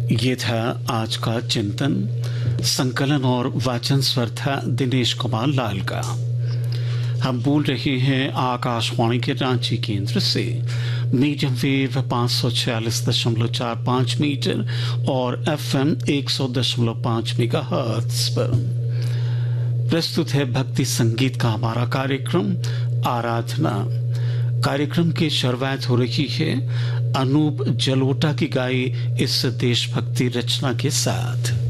ये था आज का चिंतन। संकलन और वाचन स्वर था दिनेश कुमार लाल का। हम बोल रहे हैं आकाशवाणी के रांची केंद्र से मीडियम वेव 546.45 मीटर और FM 100.5 मेगाहर्ट्ज पर। प्रस्तुत है भक्ति संगीत का हमारा कार्यक्रम आराधना। कार्यक्रम की शुरुआत हो रही है अनूप जलोटा की गाई इस देशभक्ति रचना के साथ।